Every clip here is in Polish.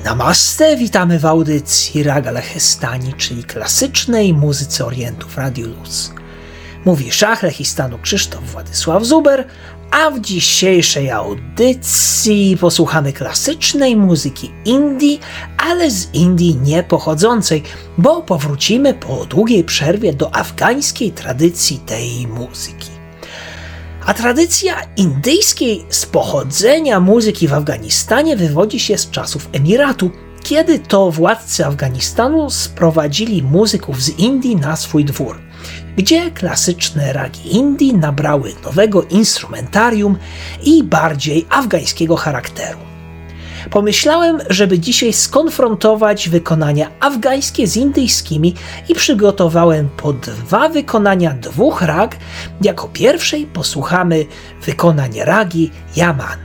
Namaste, witamy w audycji Raga Lechestani, czyli klasycznej muzyce Orientu w Radiu Luz. Mówi Szach Lechistanu Krzysztof Władysław Zuber, a w dzisiejszej audycji posłuchamy klasycznej muzyki Indii, ale z Indii nie pochodzącej, bo powrócimy po długiej przerwie do afgańskiej tradycji tej muzyki. A tradycja indyjskiej z pochodzenia muzyki w Afganistanie wywodzi się z czasów Emiratu, kiedy to władcy Afganistanu sprowadzili muzyków z Indii na swój dwór, gdzie klasyczne ragi Indii nabrały nowego instrumentarium i bardziej afgańskiego charakteru. Pomyślałem, żeby dzisiaj skonfrontować wykonania afgańskie z indyjskimi i przygotowałem po dwa wykonania dwóch rag. Jako pierwszej posłuchamy wykonań ragi Yaman.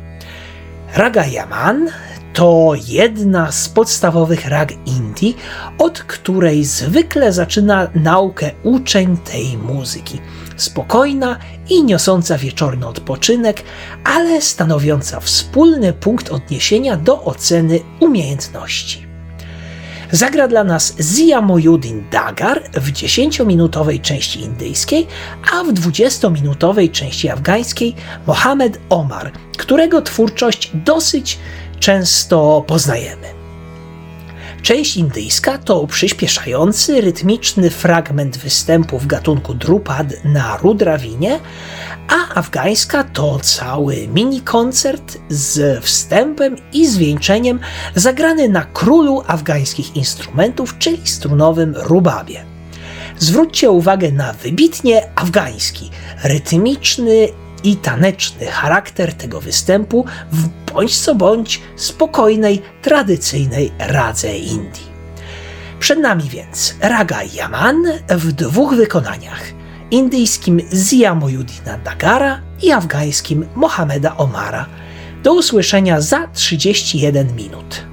Raga Yaman to jedna z podstawowych rag Indii, od której zwykle zaczyna naukę uczeń tej muzyki. Spokojna i niosąca wieczorny odpoczynek, ale stanowiąca wspólny punkt odniesienia do oceny umiejętności. Zagra dla nas Zia Mohyeddin Dagar w 10-minutowej części indyjskiej, a w 20-minutowej części afgańskiej Mohamed Omar, którego twórczość dosyć często poznajemy. Część indyjska to przyspieszający, rytmiczny fragment występu w gatunku Drupad na Rudrawinie, a afgańska to cały mini-koncert z wstępem i zwieńczeniem zagrany na królu afgańskich instrumentów, czyli strunowym rubabie. Zwróćcie uwagę na wybitnie afgański, rytmiczny i taneczny charakter tego występu w bądź co bądź spokojnej, tradycyjnej radze Indii. Przed nami więc raga Yaman w dwóch wykonaniach: indyjskim Zia Mohyeddina Dagara i afgańskim Mohameda Omara. Do usłyszenia za 31 minut.